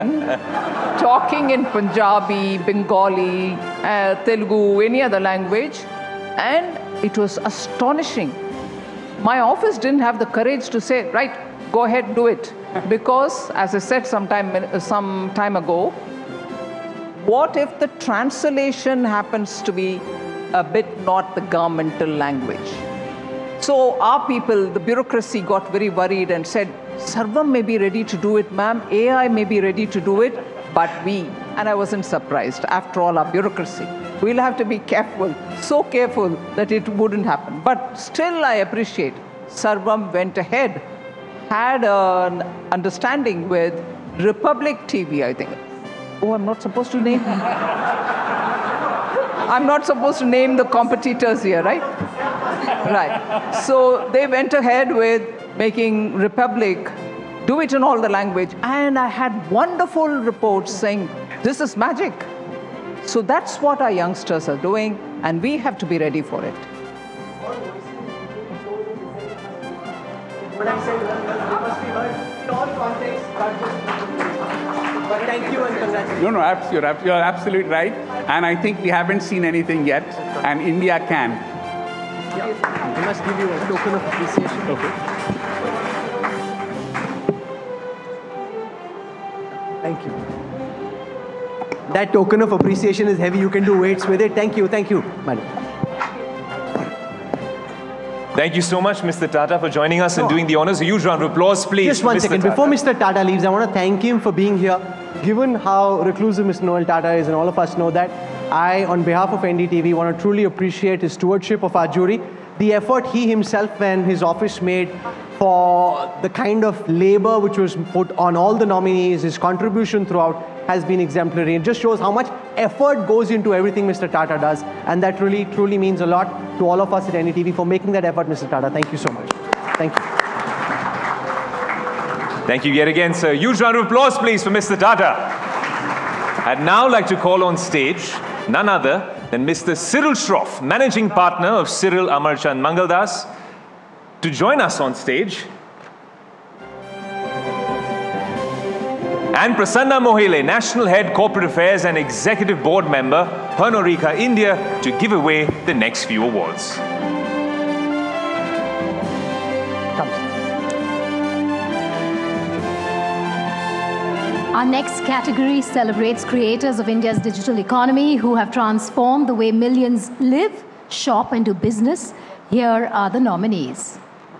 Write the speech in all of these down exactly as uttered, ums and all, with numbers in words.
talking in Punjabi, Bengali, uh, Telugu, any other language, and it was astonishing. My office didn't have the courage to say, right, go ahead, do it. Because, as I said some time, some time ago, what if the translation happens to be a bit not the governmental language? So our people, the bureaucracy got very worried and said, Sarvam may be ready to do it, ma'am, A I may be ready to do it, but we, and I wasn't surprised, after all our bureaucracy. We'll have to be careful, so careful that it wouldn't happen. But still I appreciate Sarvam went ahead, had an understanding with Republic T V, I think. Oh, I'm not supposed to name. I'm not supposed to name the competitors here, right? Right. So they went ahead with making Republic do it in all the language. And I had wonderful reports saying, this is magic. So that's what our youngsters are doing, and we have to be ready for it. What I said was, must be heard in all contexts, not just. But thank you and congratulations. No, no, you're, you're absolutely right. And I think we haven't seen anything yet, and India can. Yeah. I must give you a token of appreciation. Okay. Thank you. That token of appreciation is heavy. You can do weights with it. Thank you. Thank you, madam. Thank you so much, Mister Tata, for joining us and doing the honors. A huge round of applause, please. Just one Mister second. Tata. Before Mister Tata leaves, I want to thank him for being here. Given how reclusive Mister Noel Tata is, and all of us know that, I, on behalf of N D T V, want to truly appreciate his stewardship of our jury, the effort he himself and his office made for the kind of labor which was put on all the nominees, his contribution throughout has been exemplary. It just shows how much effort goes into everything Mister Tata does, and that really, truly means a lot to all of us at N D T V for making that effort, Mister Tata. Thank you so much. Thank you. Thank you yet again, sir. Huge round of applause, please, for Mister Tata. I'd now like to call on stage none other than Mister Cyril Shroff, Managing Partner of Cyril Amarchand Mangaldas, to join us on stage. And Prasanna Mohile, National Head Corporate Affairs and Executive Board Member, Pernod Ricard India, to give away the next few awards. Our next category celebrates creators of India's digital economy who have transformed the way millions live, shop, and do business. Here are the nominees.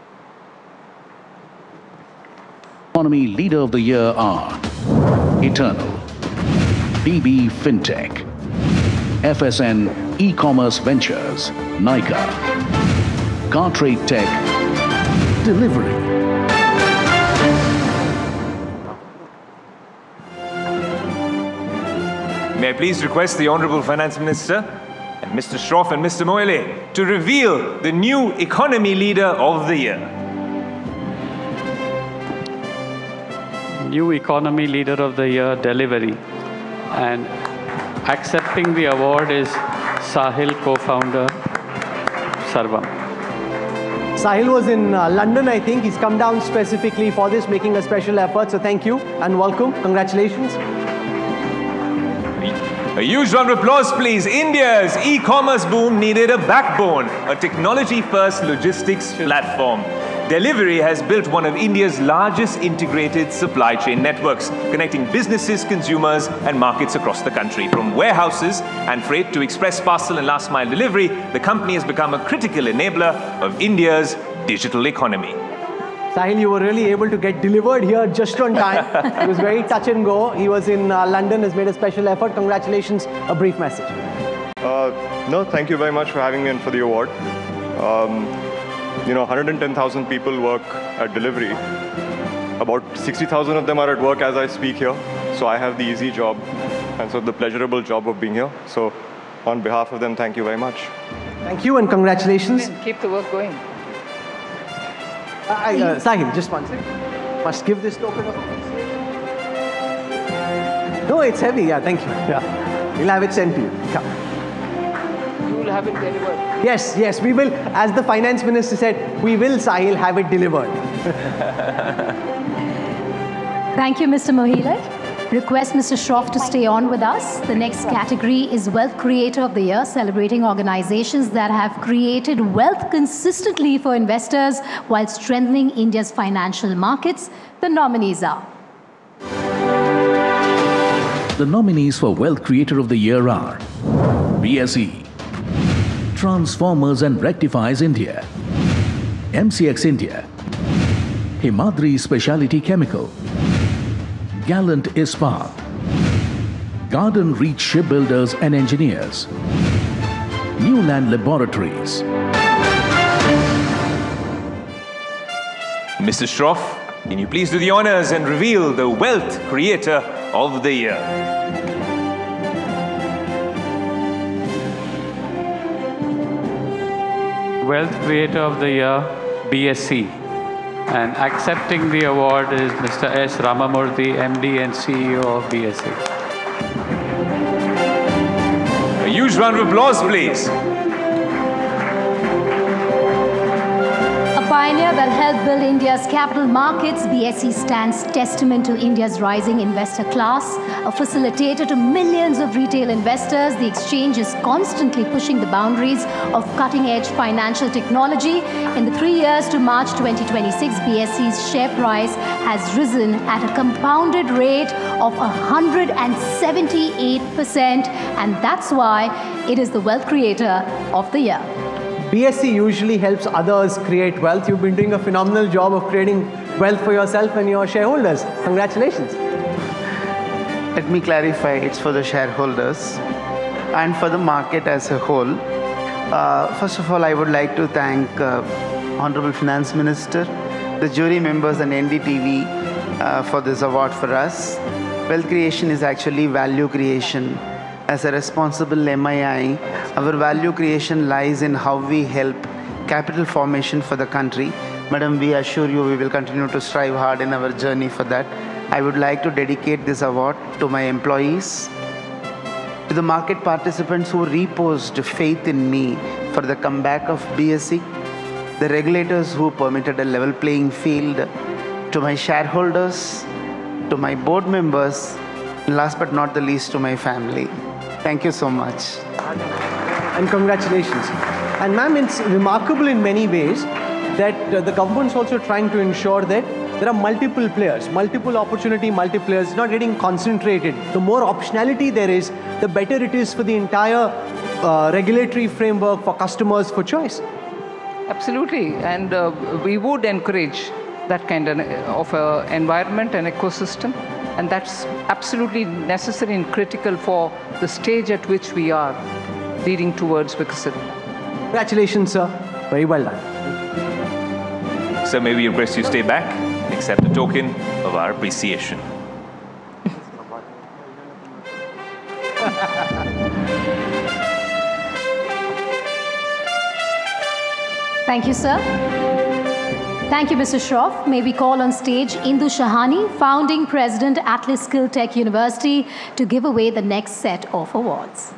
Economy Leader of the Year are Eternal, B B Fintech, F S N E-Commerce Ventures, Nykaa, Cartrade Tech, Delhivery. May I please request the Honorable Finance Minister and Mister Shroff and Mister Mohile to reveal the new Economy Leader of the Year. New Economy Leader of the Year, Delhivery. And accepting the award is Sahil, co-founder, Sarvam. Sahil was in uh, London, I think. He's come down specifically for this, making a special effort. So thank you and welcome. Congratulations. A huge round of applause, please. India's e-commerce boom needed a backbone, a technology-first logistics platform. Delhivery has built one of India's largest integrated supply chain networks, connecting businesses, consumers, and markets across the country. From warehouses and freight to express parcel and last mile delivery, the company has become a critical enabler of India's digital economy. Sahil, you were really able to get delivered here just on time. It was very touch and go. He was in uh, London, has made a special effort. Congratulations. A brief message. Uh, no, thank you very much for having me in for the award. Um, you know, one hundred ten thousand people work at Delhivery. About sixty thousand of them are at work as I speak here. So I have the easy job and so the pleasurable job of being here. So on behalf of them, thank you very much. Thank you and congratulations. Keep the work going. I, uh, Sahil, just one second. Must give this token of appreciation. No, it's heavy. Yeah, thank you. Yeah. We'll have it sent to you. Come. You will have it delivered. Yes, yes, we will. As the finance minister said, we will, Sahil, have it delivered. Thank you, Mister Mohile. request Mister Shroff to stay on with us. The next category is Wealth Creator of the Year, celebrating organizations that have created wealth consistently for investors while strengthening India's financial markets. The nominees are. The nominees for Wealth Creator of the Year are B S E, Transformers and Rectifies India, M C X India, Himadri Speciality Chemical, Gallant Ispat, Garden Reach Shipbuilders and Engineers, Newland Laboratories. Mister Shroff, can you please do the honors and reveal the Wealth Creator of the Year? Wealth Creator of the Year, B S C. And accepting the award is Mister S. Ramamurthy, M D and C E O of B S C. A huge round of applause, please. A pioneer that helped build India's capital markets, B S E stands testament to India's rising investor class. A facilitator to millions of retail investors, the exchange is constantly pushing the boundaries of cutting-edge financial technology. In the three years to March twenty twenty-six, B S E's share price has risen at a compounded rate of one hundred seventy-eight percent, and that's why it is the Wealth Creator of the Year. B S E usually helps others create wealth. You've been doing a phenomenal job of creating wealth for yourself and your shareholders. Congratulations. Let me clarify, it's for the shareholders and for the market as a whole. Uh, first of all, I would like to thank uh, Honorable Finance Minister, the jury members and N D T V uh, for this award for us. Wealth creation is actually value creation. As a responsible M I I, our value creation lies in how we help capital formation for the country. Madam, we assure you we will continue to strive hard in our journey for that. I would like to dedicate this award to my employees, to the market participants who reposed faith in me for the comeback of B S E, the regulators who permitted a level playing field, to my shareholders, to my board members, and last but not the least, to my family. Thank you so much. And congratulations. And ma'am, it's remarkable in many ways that uh, the government's also trying to ensure that there are multiple players, multiple opportunity, multi-players. It's not getting concentrated. The more optionality there is, the better it is for the entire uh, regulatory framework, for customers, for choice. Absolutely. And uh, we would encourage that kind of, of uh, environment and ecosystem. And that's absolutely necessary and critical for the stage at which we are leading towards Viksit. Congratulations, sir. Very well done. So may we request you stay back and accept a token of our appreciation. Thank you, sir. Thank you, Mister Shroff. May we call on stage Indu Shahani, founding president, Atlas Skill Tech University, to give away the next set of awards.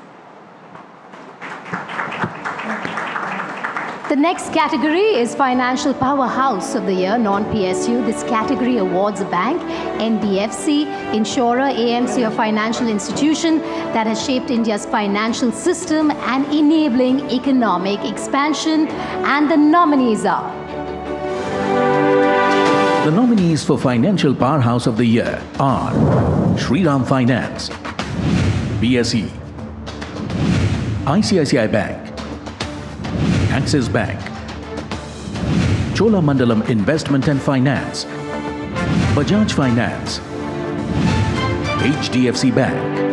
The next category is Financial Powerhouse of the Year, non-P S U. This category awards a bank, N B F C, insurer, A M C, or financial institution that has shaped India's financial system and enabling economic expansion. And the nominees are. The nominees for Financial Powerhouse of the Year are Shriram Finance, B S E, I C I C I Bank, Axis Bank, Cholamandalam Investment and Finance, Bajaj Finance, H D F C Bank,